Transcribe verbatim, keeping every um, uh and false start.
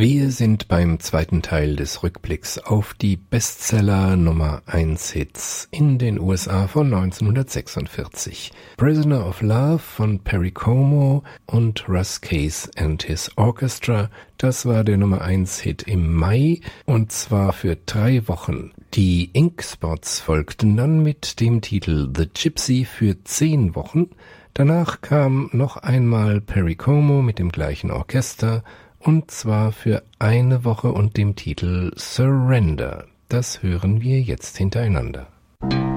Wir sind beim zweiten Teil des Rückblicks auf die Bestseller Nummer eins Hits in den U S A von neunzehnhundertsechsundvierzig. Prisoner of Love von Perry Como und Russ Case and His Orchestra. Das war der Nummer eins Hit im Mai und zwar für drei Wochen. Die Ink Spots folgten dann mit dem Titel The Gypsy für zehn Wochen. Danach kam noch einmal Perry Como mit dem gleichen Orchester, und zwar für eine Woche und dem Titel Surrender. Das hören wir jetzt hintereinander.